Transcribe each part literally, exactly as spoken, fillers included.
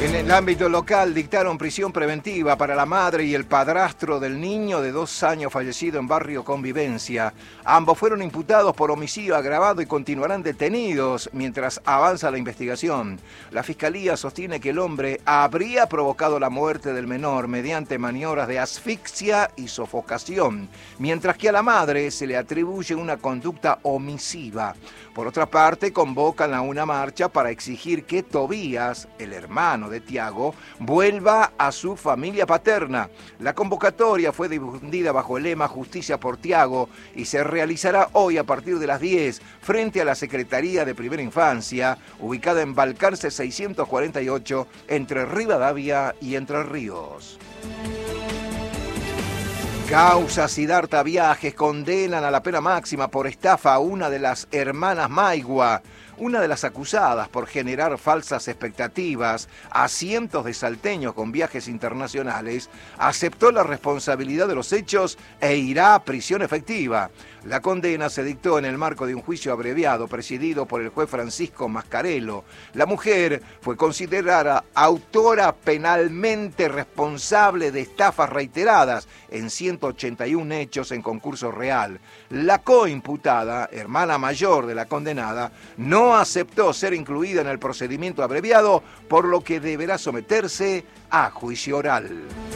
En el ámbito local dictaron prisión preventiva para la madre y el padrastro del niño de dos años fallecido en barrio Convivencia. Ambos fueron imputados por homicidio agravado y continuarán detenidos mientras avanza la investigación. La fiscalía sostiene que el hombre habría provocado la muerte del menor mediante maniobras de asfixia y sofocación, mientras que a la madre se le atribuye una conducta omisiva. Por otra parte, convocan a una marcha para exigir que Tobías, el hermano de Tiago, vuelva a su familia paterna. La convocatoria fue difundida bajo el lema Justicia por Tiago y se realizará hoy a partir de las diez frente a la Secretaría de Primera Infancia, ubicada en Balcarce seiscientos cuarenta y ocho, entre Rivadavia y Entre Ríos. Causa Siddhartha Viajes condenan a la pena máxima por estafa a una de las hermanas Maigua. Una de las acusadas por generar falsas expectativas a cientos de salteños con viajes internacionales, aceptó la responsabilidad de los hechos e irá a prisión efectiva. La condena se dictó en el marco de un juicio abreviado presidido por el juez Francisco Mascarello. La mujer fue considerada autora penalmente responsable de estafas reiteradas en ciento ochenta y un hechos en concurso real. La coimputada, hermana mayor de la condenada, no aceptó ser incluida en el procedimiento abreviado, por lo que deberá someterse a juicio oral.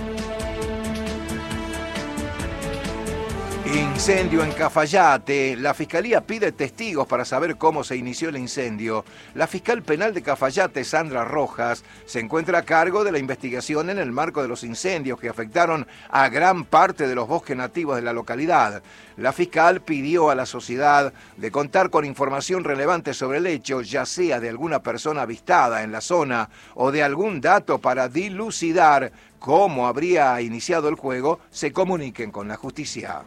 Incendio en Cafayate. La Fiscalía pide testigos para saber cómo se inició el incendio. La fiscal penal de Cafayate, Sandra Rojas, se encuentra a cargo de la investigación en el marco de los incendios que afectaron a gran parte de los bosques nativos de la localidad. La fiscal pidió a la sociedad de contar con información relevante sobre el hecho, ya sea de alguna persona avistada en la zona o de algún dato para dilucidar cómo habría iniciado el fuego, se comuniquen con la justicia.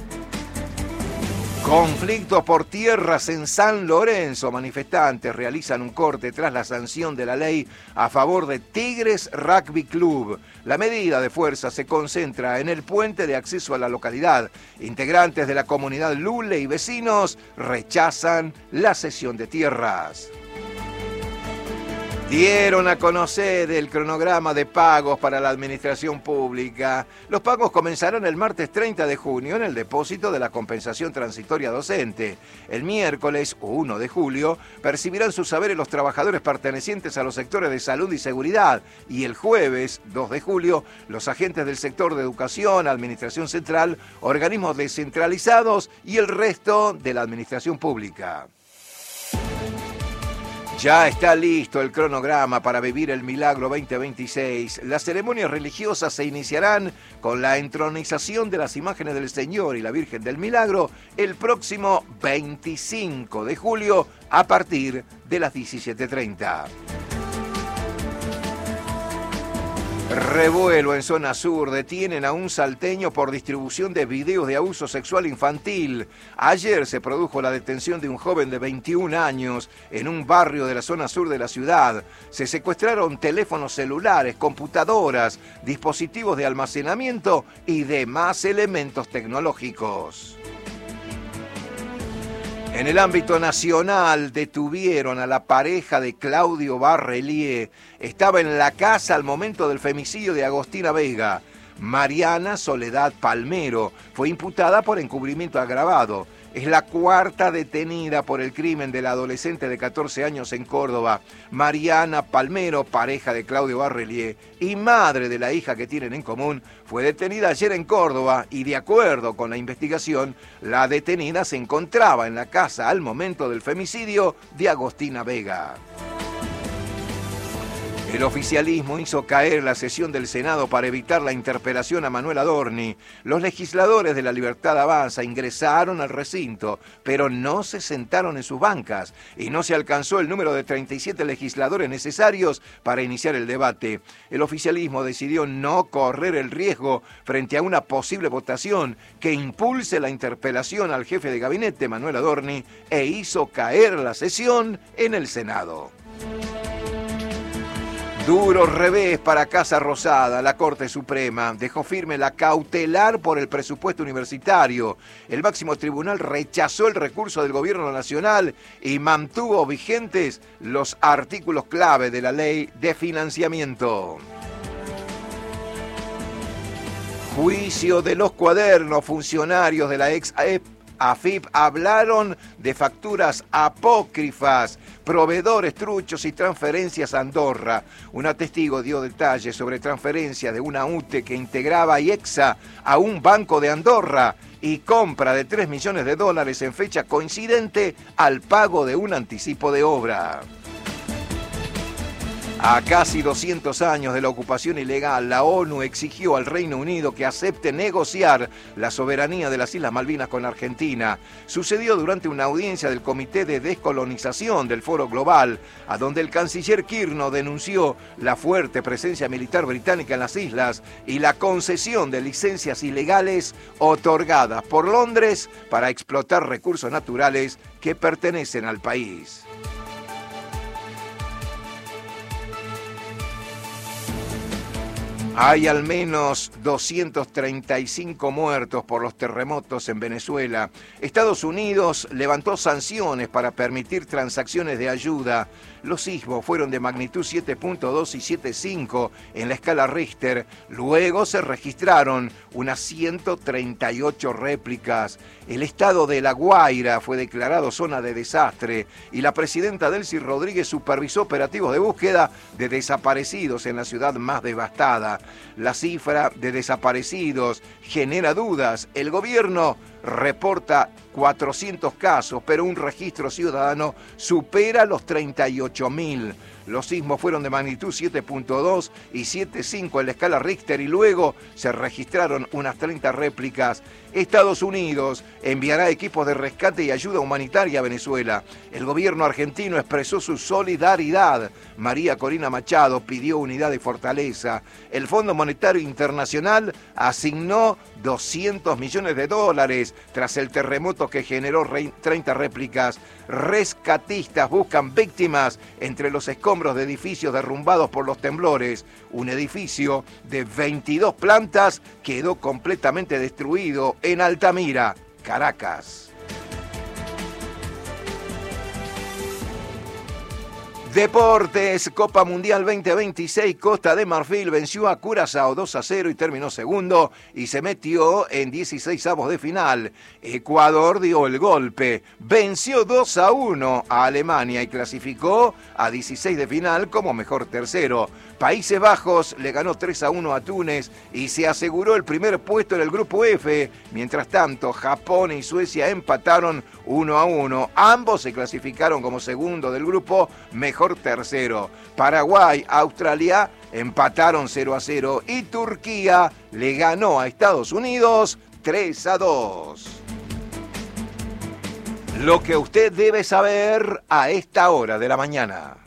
Conflictos por tierras en San Lorenzo. Manifestantes realizan un corte tras la sanción de la ley a favor de Tigres Rugby Club. La medida de fuerza se concentra en el puente de acceso a la localidad. Integrantes de la comunidad Lule y vecinos rechazan la cesión de tierras. Dieron a conocer el cronograma de pagos para la administración pública. Los pagos comenzarán el martes treinta de junio en el depósito de la compensación transitoria docente. El miércoles uno de julio percibirán sus saberes los trabajadores pertenecientes a los sectores de salud y seguridad. Y el jueves dos de julio los agentes del sector de educación, administración central, organismos descentralizados y el resto de la administración pública. Ya está listo el cronograma para vivir el Milagro veinte veintiséis. Las ceremonias religiosas se iniciarán con la entronización de las imágenes del Señor y la Virgen del Milagro el próximo veinticinco de julio a partir de las diecisiete treinta. Revuelo en zona sur. Detienen a un salteño por distribución de videos de abuso sexual infantil. Ayer se produjo la detención de un joven de veintiún años en un barrio de la zona sur de la ciudad. Se secuestraron teléfonos celulares, computadoras, dispositivos de almacenamiento y demás elementos tecnológicos. En el ámbito nacional detuvieron a la pareja de Claudio Barrelier. Estaba en la casa al momento del femicidio de Agostina Vega. Mariana Soledad Palmero fue imputada por encubrimiento agravado. Es la cuarta detenida por el crimen de la adolescente de catorce años en Córdoba. Mariana Palmero, pareja de Claudio Barrelier y madre de la hija que tienen en común, fue detenida ayer en Córdoba y, de acuerdo con la investigación, la detenida se encontraba en la casa al momento del femicidio de Agostina Vega. El oficialismo hizo caer la sesión del Senado para evitar la interpelación a Manuel Adorni. Los legisladores de La Libertad Avanza ingresaron al recinto, pero no se sentaron en sus bancas y no se alcanzó el número de treinta y siete legisladores necesarios para iniciar el debate. El oficialismo decidió no correr el riesgo frente a una posible votación que impulse la interpelación al jefe de gabinete, Manuel Adorni, e hizo caer la sesión en el Senado. Duro revés para Casa Rosada. La Corte Suprema dejó firme la cautelar por el presupuesto universitario. El máximo tribunal rechazó el recurso del gobierno nacional y mantuvo vigentes los artículos clave de la ley de financiamiento. Juicio de los cuadernos. Funcionarios de la ex A F I P hablaron de facturas apócrifas, proveedores truchos y transferencias a Andorra. Una testigo dio detalles sobre transferencias de una U T E que integraba I E X A a un banco de Andorra y compra de tres millones de dólares en fecha coincidente al pago de un anticipo de obra. A casi doscientos años de la ocupación ilegal, la ONU exigió al Reino Unido que acepte negociar la soberanía de las Islas Malvinas con Argentina. Sucedió durante una audiencia del Comité de Descolonización del Foro Global, a donde el canciller Kirno denunció la fuerte presencia militar británica en las islas y la concesión de licencias ilegales otorgadas por Londres para explotar recursos naturales que pertenecen al país. Hay al menos doscientos treinta y cinco muertos por los terremotos en Venezuela. Estados Unidos levantó sanciones para permitir transacciones de ayuda. Los sismos fueron de magnitud siete punto dos y siete punto cinco en la escala Richter. Luego se registraron unas ciento treinta y ocho réplicas. El estado de La Guaira fue declarado zona de desastre y la presidenta Delcy Rodríguez supervisó operativos de búsqueda de desaparecidos en la ciudad más devastada. La cifra de desaparecidos genera dudas. El gobierno reporta cuatrocientos casos, pero un registro ciudadano supera los treinta y ocho mil. Los sismos fueron de magnitud siete punto dos y siete punto cinco en la escala Richter y luego se registraron unas treinta réplicas. Estados Unidos enviará equipos de rescate y ayuda humanitaria a Venezuela. El gobierno argentino expresó su solidaridad. María Corina Machado pidió unidad y fortaleza. El Fondo Monetario Internacional asignó doscientos millones de dólares tras el terremoto que generó treinta réplicas. Rescatistas buscan víctimas entre los escombros de edificios derrumbados por los temblores. Un edificio de veintidós plantas quedó completamente destruido en Altamira, Caracas. Deportes, Copa Mundial veinte veintiséis, Costa de Marfil venció a Curazao dos a cero y terminó segundo y se metió en dieciseisavos de final. Ecuador dio el golpe, venció dos a uno a Alemania y clasificó a dieciséis de final como mejor tercero. Países Bajos le ganó tres a uno a Túnez y se aseguró el primer puesto en el grupo F. Mientras tanto, Japón y Suecia empataron uno a uno. Ambos se clasificaron como segundo del grupo, mejor tercero. Paraguay, Australia empataron cero a cero y Turquía le ganó a Estados Unidos tres a dos. Lo que usted debe saber a esta hora de la mañana.